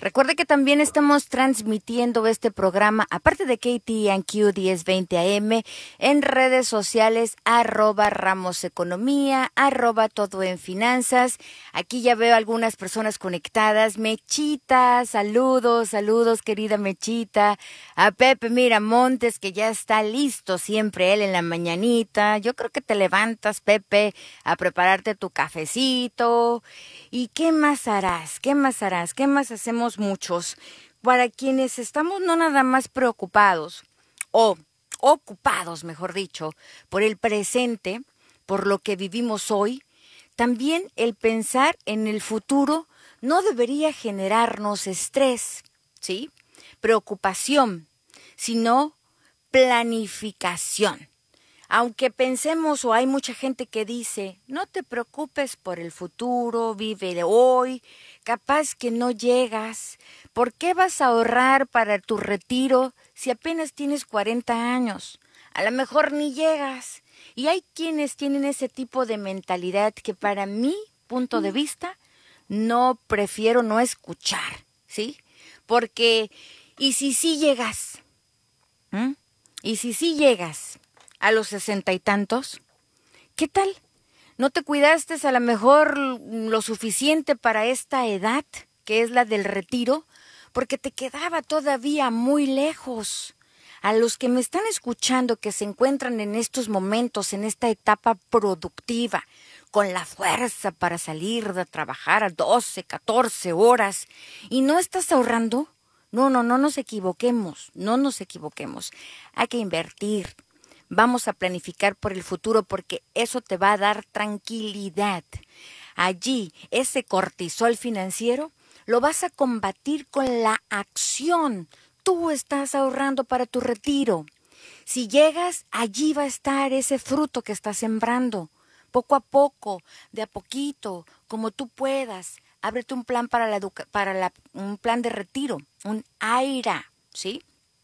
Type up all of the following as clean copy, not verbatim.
Recuerde que también estamos transmitiendo este programa, aparte de KTNQ 1020 AM, en redes sociales, @Ramos Economía, @Todo en Finanzas. Aquí ya veo algunas personas conectadas. Mechita, saludos, querida Mechita. A Pepe Miramontes, que ya está listo siempre él en la mañanita. Yo creo que te levantas, Pepe, a prepararte tu cafecito. ¿Y qué más harás? ¿Qué más harás? ¿Qué más hacemos muchos? Para quienes estamos no nada más preocupados o ocupados, mejor dicho, por el presente, por lo que vivimos hoy, también el pensar en el futuro no debería generarnos estrés, ¿sí? Preocupación, sino planificación. Aunque pensemos o hay mucha gente que dice, no te preocupes por el futuro, vive de hoy, capaz que no llegas. ¿Por qué vas a ahorrar para tu retiro si apenas tienes 40 años? A lo mejor ni llegas. Y hay quienes tienen ese tipo de mentalidad que para mi punto de vista no prefiero no escuchar, ¿sí? Porque, ¿y si sí llegas? ¿Mm? ¿Y si sí llegas a los 60 y tantos? ¿Qué tal? ¿No te cuidaste a lo mejor lo suficiente para esta edad, que es la del retiro? Porque te quedaba todavía muy lejos. A los que me están escuchando que se encuentran en estos momentos, en esta etapa productiva, con la fuerza para salir de trabajar a 12, 14 horas, y no estás ahorrando, no nos equivoquemos, no nos equivoquemos. Hay que invertir. Vamos a planificar por el futuro porque eso te va a dar tranquilidad. Allí, ese cortisol financiero lo vas a combatir con la acción. Tú estás ahorrando para tu retiro. Si llegas, allí va a estar ese fruto que estás sembrando. Poco a poco, de a poquito, como tú puedas. Ábrete un plan un plan de retiro, un AIRA, ¿sí?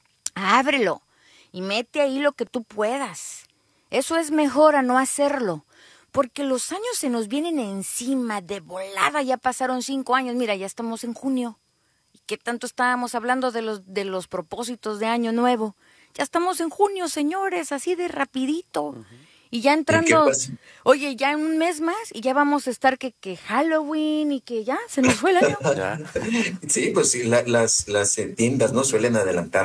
Ábrelo y mete ahí lo que tú puedas. Eso es mejor a no hacerlo, porque los años se nos vienen encima de volada. Ya pasaron 5 años, mira, ya estamos en junio. ¿Y qué tanto estábamos hablando de los propósitos de Año Nuevo? Ya estamos en junio, señores, así de rapidito. Y ya ¿Y qué entrando, pasa? oye, ya en un mes más y ya vamos a estar que Halloween y que ya se nos fue el año. Ya. Sí, pues sí, las tiendas no suelen adelantar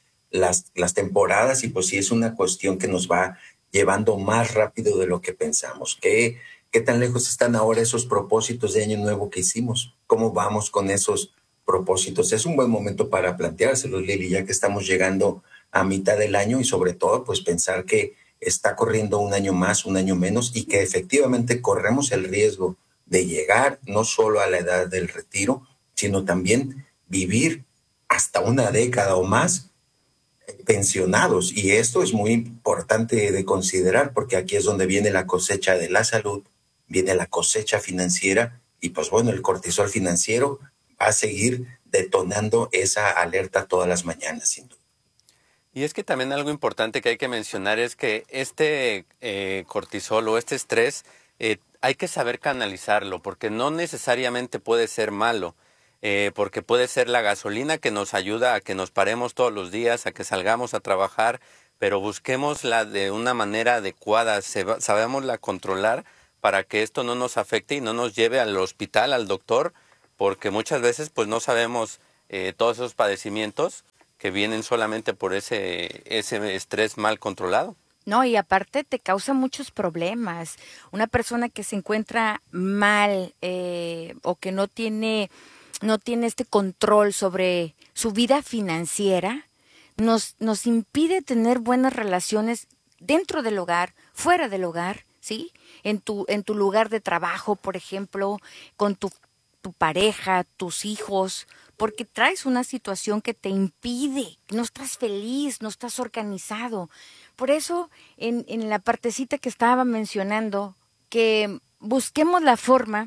las temporadas y pues sí es una cuestión que nos va llevando más rápido de lo que pensamos. ¿Qué tan lejos están ahora esos propósitos de Año Nuevo que hicimos? ¿Cómo vamos con esos propósitos? Es un buen momento para planteárselos, Lili, ya que estamos llegando a mitad del año y sobre todo pues pensar que está corriendo un año más, un año menos y que efectivamente corremos el riesgo de llegar no solo a la edad del retiro, sino también vivir hasta una década o más pensionados. Y esto es muy importante de considerar porque aquí es donde viene la cosecha de la salud, viene la cosecha financiera y pues bueno, el cortisol financiero va a seguir detonando esa alerta todas las mañanas, sin duda. Y es que también algo importante que hay que mencionar es que este cortisol o este estrés hay que saber canalizarlo porque no necesariamente puede ser malo, porque puede ser la gasolina que nos ayuda a que nos paremos todos los días, a que salgamos a trabajar, pero busquémosla de una manera adecuada, sabémosla controlar para que esto no nos afecte y no nos lleve al hospital, al doctor, porque muchas veces pues no sabemos todos esos padecimientos que vienen solamente por ese estrés mal controlado. No, y aparte te causa muchos problemas. Una persona que se encuentra mal o que no tiene este control sobre su vida financiera, nos impide tener buenas relaciones dentro del hogar, fuera del hogar, ¿sí? En tu lugar de trabajo, por ejemplo, con tu pareja, tus hijos, porque traes una situación que te impide, no estás feliz, no estás organizado. Por eso, en la partecita que estaba mencionando, que busquemos la forma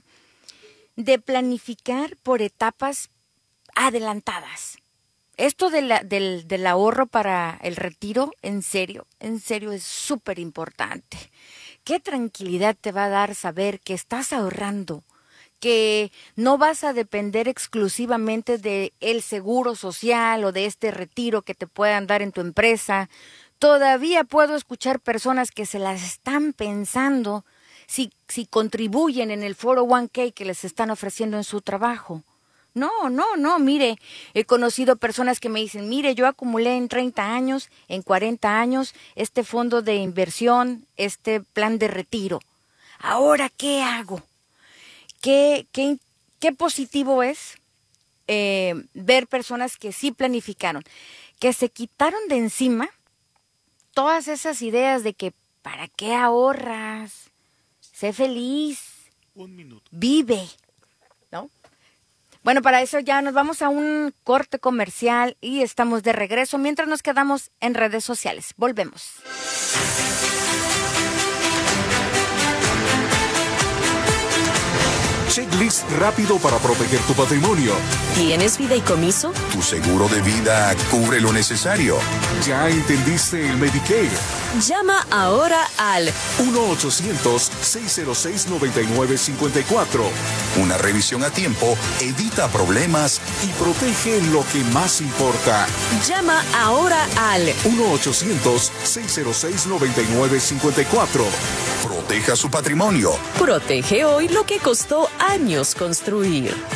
de planificar por etapas adelantadas. Esto del ahorro para el retiro, en serio, es súper importante. Qué tranquilidad te va a dar saber que estás ahorrando, que no vas a depender exclusivamente de el seguro social o de este retiro que te puedan dar en tu empresa. Todavía puedo escuchar personas que se las están pensando si contribuyen en el 401k que les están ofreciendo en su trabajo. No, mire, he conocido personas que me dicen, mire, yo acumulé en 30 años, en 40 años, este fondo de inversión, este plan de retiro. ¿Ahora qué hago? ¿Qué positivo es ver personas que sí planificaron, que se quitaron de encima todas esas ideas de que ¿para qué ahorras? Sé feliz. Vive, ¿no? Bueno, para eso ya nos vamos a un corte comercial y estamos de regreso mientras nos quedamos en redes sociales. Volvemos. Checklist rápido para proteger tu patrimonio. ¿Tienes fideicomiso? Tu seguro de vida cubre lo necesario. ¿Ya entendiste el Medicare? Llama ahora al 1-800-606-9954. Una revisión a tiempo evita problemas Y protege lo que más importa. Llama ahora al 1-800-606-9954. Proteja su patrimonio. Protege hoy lo que costó años construir.